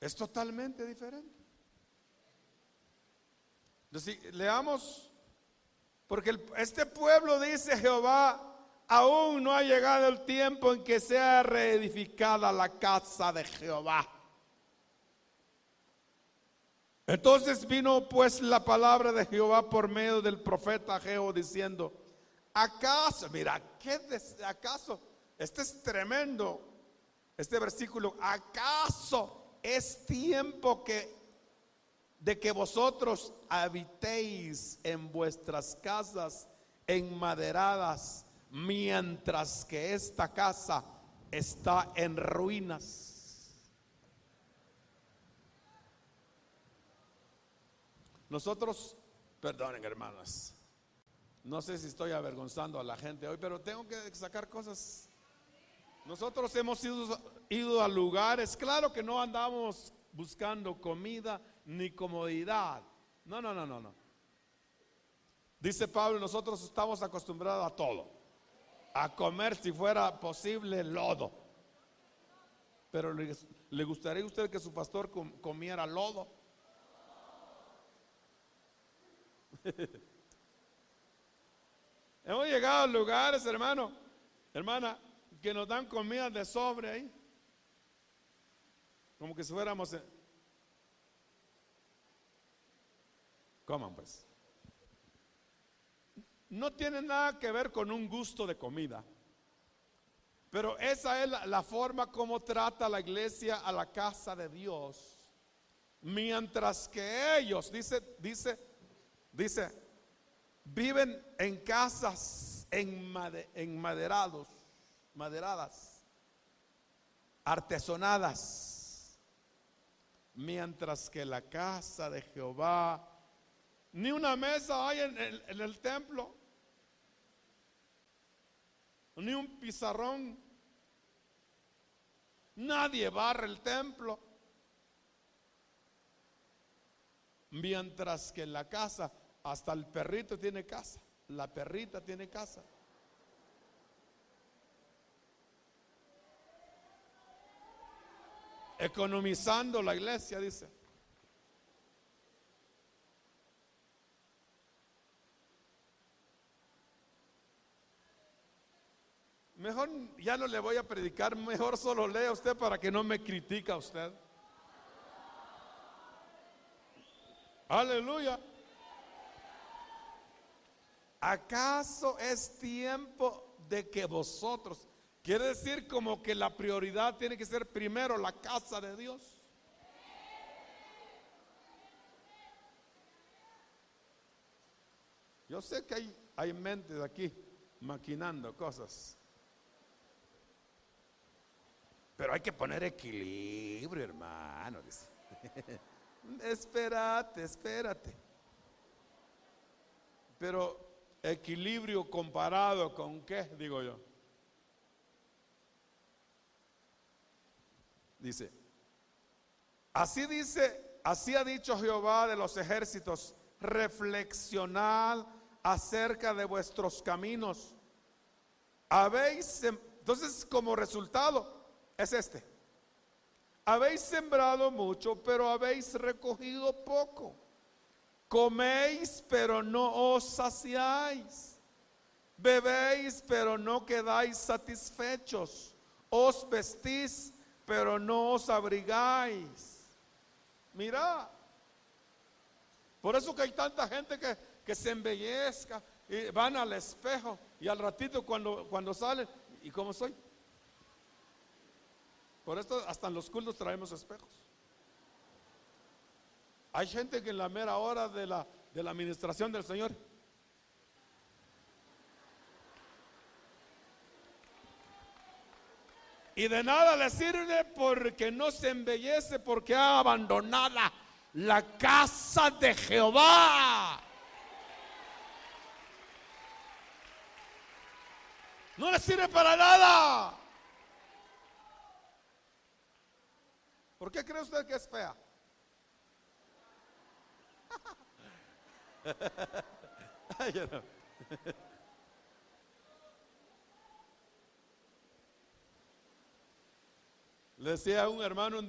es totalmente diferente. Entonces, leamos, porque este pueblo dice Jehová, aún no ha llegado el tiempo en que sea reedificada la casa de Jehová. Entonces vino pues la palabra de Jehová por medio del profeta Ageo diciendo, ¿acaso? Mira, ¿acaso? Este es tremendo, este versículo. ¿Acaso es tiempo de que vosotros habitéis en vuestras casas enmaderadas, mientras que esta casa está en ruinas? Nosotros, perdonen hermanas, no sé si estoy avergonzando a la gente hoy, pero tengo que sacar cosas. Nosotros hemos ido a lugares, claro que no andamos buscando comida ni comodidad. No. Dice Pablo, nosotros estamos acostumbrados a todo, a comer si fuera posible lodo. Pero ¿le gustaría a usted que su pastor comiera lodo? Hemos llegado a lugares, hermano, hermana, que nos dan comida de sobre ahí, como que si fuéramos coman pues. No tiene nada que ver con un gusto de comida, pero esa es la forma como trata la iglesia a la casa de Dios. Mientras que ellos, dice, viven en casas maderadas, artesonadas, mientras que la casa de Jehová, ni una mesa hay en el templo, ni un pizarrón, nadie barre el templo, mientras que en la casa, hasta el perrito tiene casa, la perrita tiene casa. Economizando la iglesia, dice. Mejor ya no le voy a predicar, mejor solo lea usted para que no me critica usted. Aleluya. ¿Acaso es tiempo de que vosotros? Quiere decir como que la prioridad tiene que ser primero la casa de Dios. Yo sé que hay mentes aquí maquinando cosas, pero hay que poner equilibrio, hermano. Espérate. Pero equilibrio comparado con qué, digo yo. Dice, así ha dicho Jehová de los ejércitos, reflexionad acerca de vuestros caminos. Entonces como resultado es habéis sembrado mucho, pero habéis recogido poco. Coméis, pero no os saciáis. Bebéis, pero no quedáis satisfechos. Os vestís, pero no os abrigáis. Mira, por eso que hay tanta gente que se embellezca y van al espejo y al ratito cuando salen, ¿y cómo soy? Por esto hasta en los cultos traemos espejos. Hay gente que en la mera hora de la administración del Señor, y de nada le sirve porque no se embellece, porque ha abandonado la casa de Jehová. No le sirve para nada. ¿Por qué cree usted que es fea? Ay, no. Le decía a un hermano un